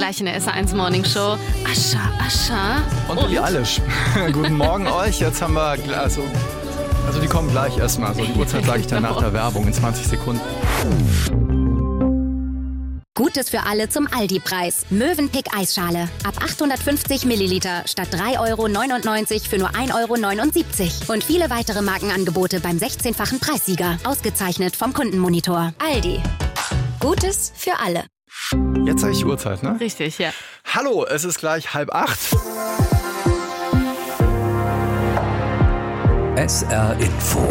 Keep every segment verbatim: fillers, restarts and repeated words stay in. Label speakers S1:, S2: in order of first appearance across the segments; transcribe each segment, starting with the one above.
S1: gleich in der S R eins Morning Show. Ascha, Ascha.
S2: Und Billie Eilish. Guten Morgen euch. Jetzt haben wir, also, also die kommen gleich erstmal. So, die Uhrzeit sage ich dann nach der Werbung in zwanzig Sekunden.
S3: Gutes für alle zum Aldi-Preis. Mövenpick Eisschale. Ab achthundertfünfzig Milliliter statt drei Euro neunundneunzig für nur ein Euro neunundsiebzig. Und viele weitere Markenangebote beim sechzehnfachen Preissieger. Ausgezeichnet vom Kundenmonitor. Aldi. Gutes für alle.
S2: Jetzt habe ich die Uhrzeit, ne?
S1: Richtig, ja.
S2: Hallo, es ist gleich halb acht.
S4: S R Info.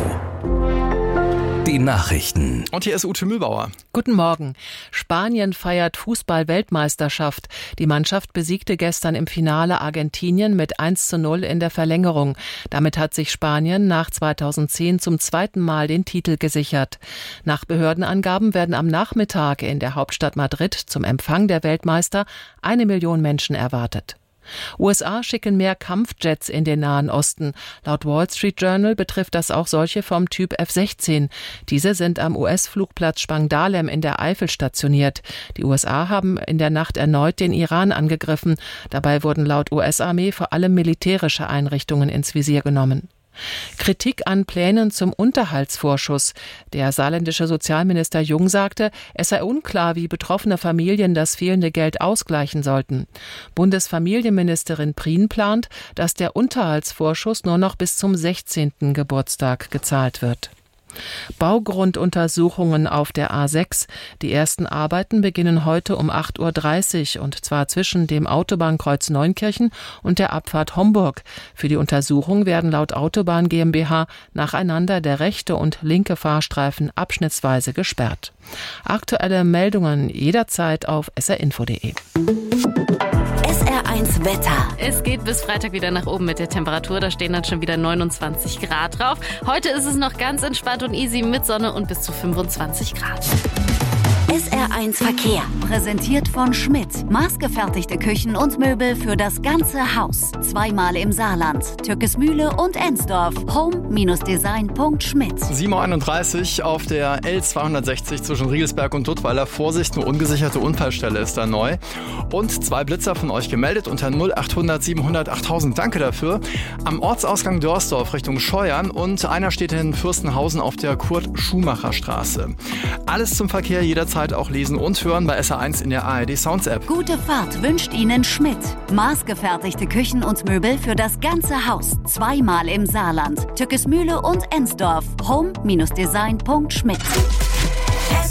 S4: Die Nachrichten.
S2: Und hier ist Ute Mühlbauer.
S5: Guten Morgen. Spanien feiert Fußball-Weltmeisterschaft. Die Mannschaft besiegte gestern im Finale Argentinien mit eins zu null in der Verlängerung. Damit hat sich Spanien nach zweitausendzehn zum zweiten Mal den Titel gesichert. Nach Behördenangaben werden am Nachmittag in der Hauptstadt Madrid zum Empfang der Weltmeister eine Million Menschen erwartet. U S A schicken mehr Kampfjets in den Nahen Osten. Laut Wall Street Journal betrifft das auch solche vom Typ F sechzehn. Diese sind am U S-Flugplatz Spangdahlem in der Eifel stationiert. Die U S A haben in der Nacht erneut den Iran angegriffen. Dabei wurden laut U S-Armee vor allem militärische Einrichtungen ins Visier genommen. Kritik an Plänen zum Unterhaltsvorschuss. Der saarländische Sozialminister Jung sagte, es sei unklar, wie betroffene Familien das fehlende Geld ausgleichen sollten. Bundesfamilienministerin Prien plant, dass der Unterhaltsvorschuss nur noch bis zum sechzehnten Geburtstag gezahlt wird. Baugrunduntersuchungen auf der A sechs. Die ersten Arbeiten beginnen heute um acht Uhr dreißig und zwar zwischen dem Autobahnkreuz Neunkirchen und der Abfahrt Homburg. Für die Untersuchung werden laut Autobahn GmbH nacheinander der rechte und linke Fahrstreifen abschnittsweise gesperrt. Aktuelle Meldungen jederzeit auf s r info punkt d e.
S3: S R eins Wetter.
S1: Es geht bis Freitag wieder nach oben mit der Temperatur. Da stehen dann schon wieder neunundzwanzig Grad drauf. Heute ist es noch ganz entspannt und easy mit Sonne und bis zu fünfundzwanzig Grad.
S3: S R eins Verkehr. Präsentiert von Schmidt. Maßgefertigte Küchen und Möbel für das ganze Haus. Zweimal im Saarland. Türkesmühle und Ensdorf. home Design punkt schmidt.
S2: sieben Uhr einunddreißig auf der L zweihundertsechzig zwischen Riegelsberg und Duttweiler. Vorsicht, eine ungesicherte Unfallstelle ist da neu. Und zwei Blitzer von euch gemeldet unter null achthundert siebenhundert achttausend. Danke dafür. Am Ortsausgang Dörsdorf Richtung Scheuern und einer steht in Fürstenhausen auf der Kurt-Schumacher-Straße. Alles zum Verkehr jederzeit auch lesen und hören bei S R eins in der A R D Sounds App.
S3: Gute Fahrt wünscht Ihnen Schmidt. Maßgefertigte Küchen und Möbel für das ganze Haus. Zweimal im Saarland. Türkesmühle und Ensdorf. home Design punkt schmidt.
S4: S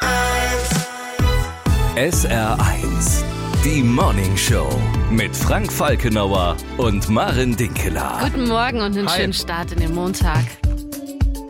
S4: R eins. Die Morning Show mit Frank Falkenauer und Maren Dinkeler.
S1: Guten Morgen und einen
S2: Hi.
S1: schönen Start in den Montag.